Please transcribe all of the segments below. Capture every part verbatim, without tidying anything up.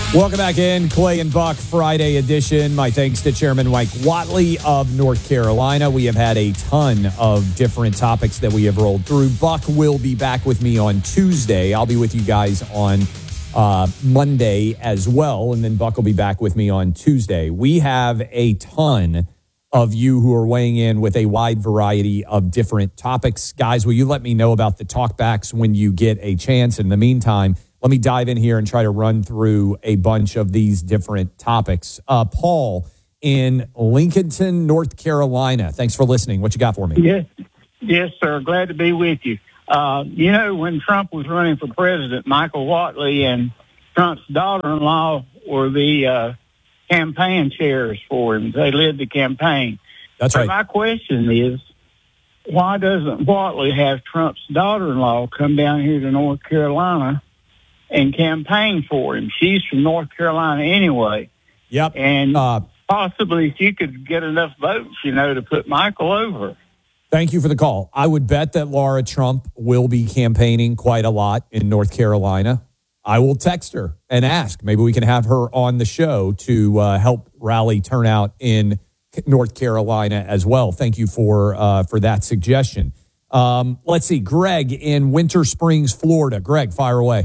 Welcome back in, Clay and Buck Friday edition. My thanks to Chairman Mike Whatley of North Carolina. We have had a ton of different topics that we have rolled through. Buck will be back with me on Tuesday. I'll be with you guys on uh, Monday as well, and then Buck will be back with me on Tuesday. We have a ton of you who are weighing in with a wide variety of different topics. Guys, will you let me know about the talkbacks when you get a chance? In the meantime, let me dive in here and try to run through a bunch of these different topics. Uh, Paul in Lincolnton, North Carolina. Thanks for listening. What you got for me? Yes, yes, sir. Glad to be with you. Uh, you know, when Trump was running for president, Michael Whatley and Trump's daughter-in-law were the uh, campaign chairs for him. They led the campaign. That's so right. My question is, why doesn't Whatley have Trump's daughter-in-law come down here to North Carolina and campaign for him? She's from North Carolina anyway. Yep. And uh, possibly she could get enough votes, you know, to put Michael over. Thank you for the call. I would bet that Laura Trump will be campaigning quite a lot in North Carolina. I will text her and ask. Maybe we can have her on the show to uh, help rally turnout in North Carolina as well. Thank you for uh, for that suggestion. Um, let's see. Greg in Winter Springs, Florida. Greg, fire away.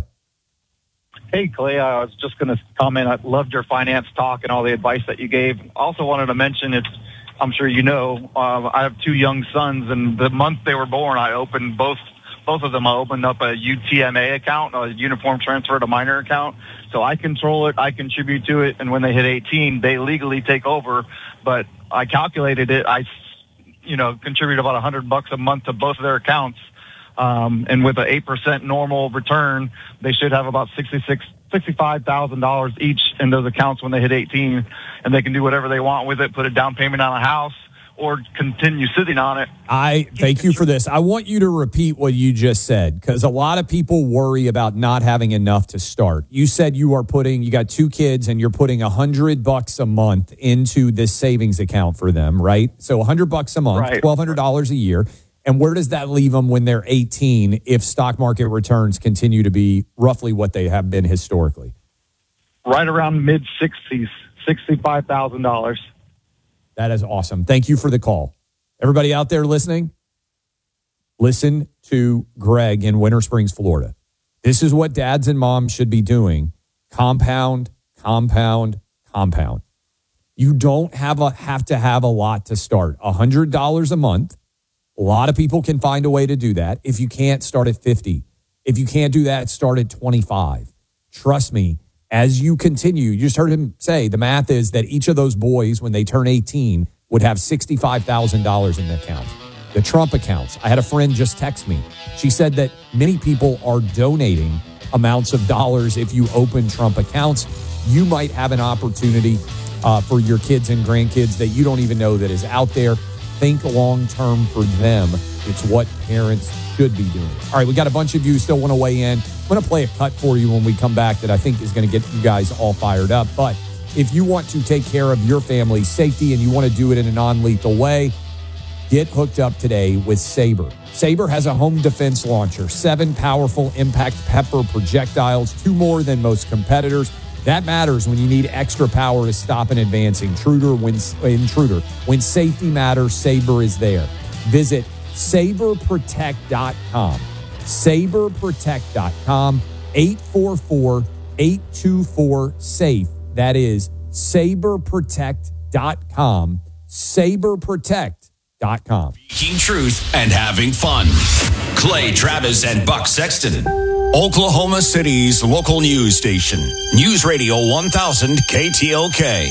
Hey, Clay, I was just going to comment. I loved your finance talk and all the advice that you gave. Also wanted to mention, it's, I'm sure you know, uh, I have two young sons, and the month they were born, I opened both both of them. I opened up a U T M A account, a Uniform Transfer to Minor account. So I control it, I contribute to it, and when they hit eighteen, they legally take over. But I calculated it. I, you know, contribute about one hundred bucks a month to both of their accounts. Um, and with an eight percent normal return, they should have about sixty-six, sixty-five thousand dollars each in those accounts when they hit eighteen, and they can do whatever they want with it, put a down payment on a house, or continue sitting on it. I thank you for this. I want you to repeat what you just said, because a lot of people worry about not having enough to start. You said you are putting, you got two kids and you're putting a hundred bucks a month into this savings account for them, right? So a hundred bucks a month, Right. twelve hundred dollars a year. And where does that leave them when they're eighteen if stock market returns continue to be roughly what they have been historically? Right around mid-sixties, sixty-five thousand dollars. That is awesome. Thank you for the call. Everybody out there listening, listen to Greg in Winter Springs, Florida. This is what dads and moms should be doing. Compound, compound, compound. You don't have a, have to have a lot to start. one hundred dollars a month. A lot of people can find a way to do that. If you can't, start at fifty. If you can't do that, start at twenty-five. Trust me, as you continue, you just heard him say, the math is that each of those boys, when they turn eighteen, would have sixty-five thousand dollars in their account. The Trump accounts. I had a friend just text me. She said that many people are donating amounts of dollars if you open Trump accounts. You might have an opportunity uh, for your kids and grandkids that you don't even know that is out there. Think long-term for them. It's what parents should be doing. All right, we got a bunch of you who still want to weigh in. I'm going to play a cut for you when we come back that I think is going to get you guys all fired up. But if you want to take care of your family's safety and you want to do it in a non-lethal way, get hooked up today with Sabre. Sabre has a home defense launcher, seven powerful impact pepper projectiles, two more than most competitors. That matters when you need extra power to stop an advancing intruder. When, intruder. when safety matters, Sabre is there. Visit sabre protect dot com. sabre protect dot com. eight four four, eight two four, SAFE. That is sabre protect dot com. sabre protect dot com. Speaking truth and having fun. Clay Travis and Buck Sexton. Oklahoma City's local news station. News Radio one thousand K T L K.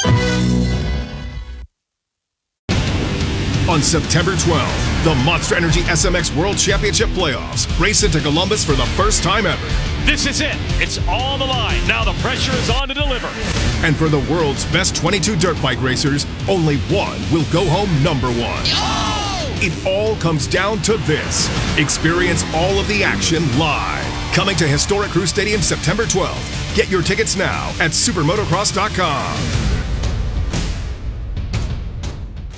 On September twelfth, the Monster Energy S M X World Championship Playoffs race into Columbus for the first time ever. This is it. It's on the line. Now the pressure is on to deliver. And for the world's best twenty-two dirt bike racers, only one will go home number one. Oh! It all comes down to this. Experience all of the action live. Coming to Historic Crew Stadium September twelfth. Get your tickets now at supermotocross dot com.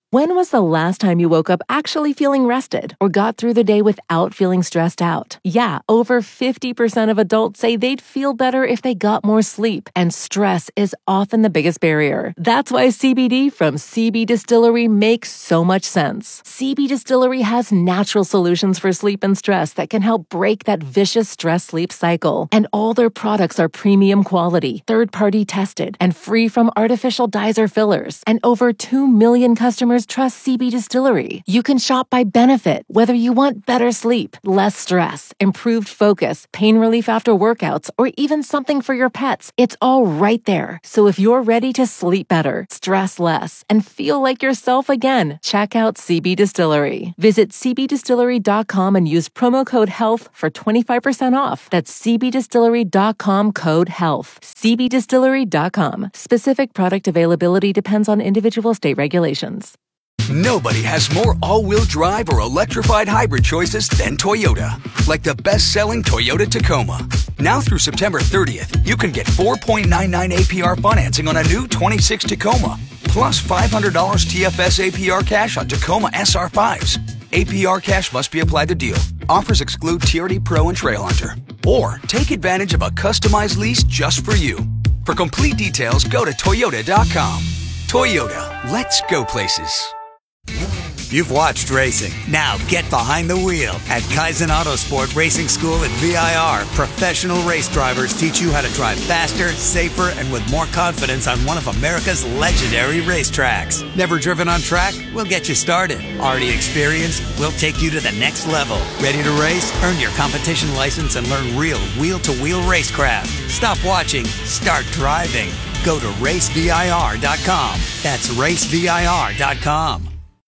When was the last time you woke up actually feeling rested or got through the day without feeling stressed out? Yeah, over fifty percent of adults say they'd feel better if they got more sleep, and stress is often the biggest barrier. That's why C B D from C B Distillery makes so much sense. C B Distillery has natural solutions for sleep and stress that can help break that vicious stress-sleep cycle. And all their products are premium quality, third-party tested, and free from artificial dyes or fillers. And over two million customers trust C B Distillery. You can shop by benefit, whether you want better sleep, less stress, improved focus, pain relief after workouts, or even something for your pets. It's all right there. So if you're ready to sleep better, stress less, and feel like yourself again, check out C B Distillery. Visit c b distillery dot com and use promo code HEALTH for twenty-five percent off. That's c b distillery dot com code HEALTH. c b distillery dot com. Specific product availability depends on individual state regulations. Nobody has more all-wheel drive or electrified hybrid choices than Toyota. Like the best-selling Toyota Tacoma. Now through September thirtieth, you can get four point nine nine A P R financing on a new twenty-six Tacoma. Plus five hundred dollars T F S A P R cash on Tacoma S R fives. A P R cash must be applied to deal. Offers exclude T R D Pro and Trail Hunter. Or take advantage of a customized lease just for you. For complete details, go to toyota dot com. Toyota, let's go places. You've watched racing. Now get behind the wheel. At Kaizen Autosport Racing School at V I R, professional race drivers teach you how to drive faster, safer, and with more confidence on one of America's legendary racetracks. Never driven on track? We'll get you started. Already experienced? We'll take you to the next level. Ready to race? Earn your competition license and learn real wheel-to-wheel racecraft. Stop watching. Start driving. Go to race V I R dot com. That's race V I R dot com.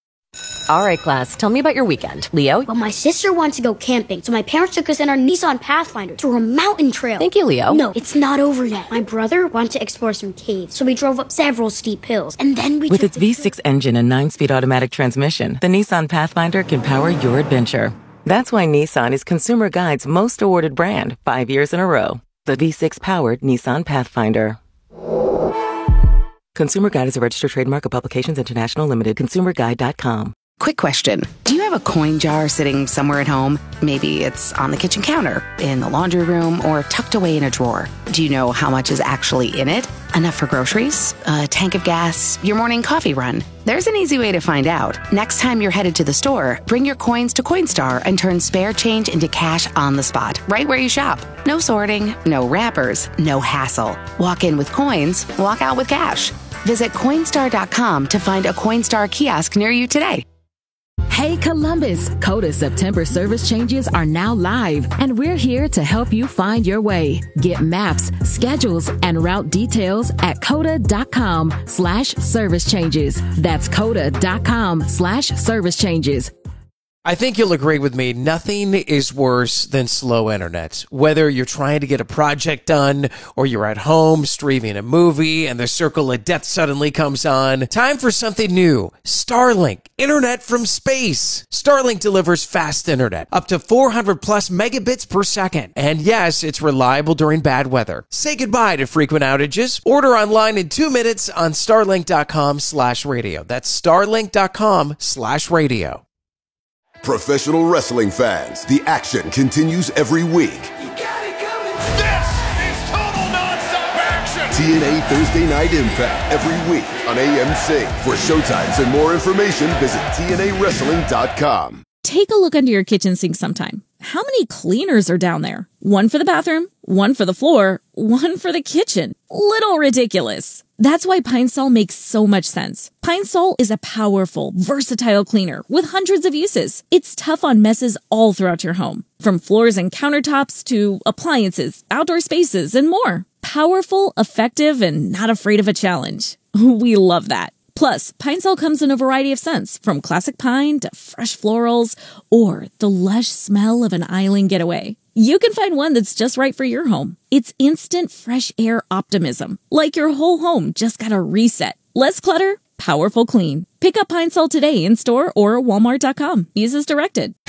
All right, class, tell me about your weekend. Leo? Well, my sister wants to go camping, so my parents took us in our Nissan Pathfinder to a mountain trail. Thank you, Leo. No, it's not over yet. My brother wanted to explore some caves, so we drove up several steep hills, and then we With its V six engine and nine-speed automatic transmission, the Nissan Pathfinder can power your adventure. That's why Nissan is Consumer Guide's most awarded brand, five years in a row. The V six-powered Nissan Pathfinder. Consumer Guide is a registered trademark of Publications International Limited. consumer guide dot com. Quick question. Do you have a coin jar sitting somewhere at home? Maybe it's on the kitchen counter, in the laundry room, or tucked away in a drawer. Do you know how much is actually in it? Enough for groceries? A tank of gas? Your morning coffee run? There's an easy way to find out. Next time you're headed to the store, bring your coins to Coinstar and turn spare change into cash on the spot, right where you shop. No sorting, no wrappers, no hassle. Walk in with coins, walk out with cash. Visit Coinstar dot com to find a Coinstar kiosk near you today. Hey Columbus, Coda September service changes are now live, and we're here to help you find your way. Get maps, schedules, and route details at coda dot com slash service changes. That's coda dot com slash service changes. I think you'll agree with me. Nothing is worse than slow internet. Whether you're trying to get a project done or you're at home streaming a movie and the circle of death suddenly comes on. Time for something new. Starlink. Internet from space. Starlink delivers fast internet. Up to four hundred plus megabits per second. And yes, it's reliable during bad weather. Say goodbye to frequent outages. Order online in two minutes on starlink dot com slash radio. That's starlink dot com slash radio. Professional wrestling fans, the action continues every week. You got it coming. This is total nonstop action. T N A Thursday Night Impact every week on A M C. For showtimes and more information, visit T N A wrestling dot com. Take a look under your kitchen sink sometime. How many cleaners are down there? One for the bathroom, one for the floor, one for the kitchen. Little ridiculous. That's why Pine Sol makes so much sense. Pine Sol is a powerful, versatile cleaner with hundreds of uses. It's tough on messes all throughout your home, from floors and countertops to appliances, outdoor spaces, and more. Powerful, effective, and not afraid of a challenge. We love that. Plus, Pine Sol comes in a variety of scents, from classic pine to fresh florals, or the lush smell of an island getaway. You can find one that's just right for your home. It's instant fresh air optimism, like your whole home just got a reset. Less clutter, powerful clean. Pick up Pine Sol today in store or walmart dot com. Use as directed.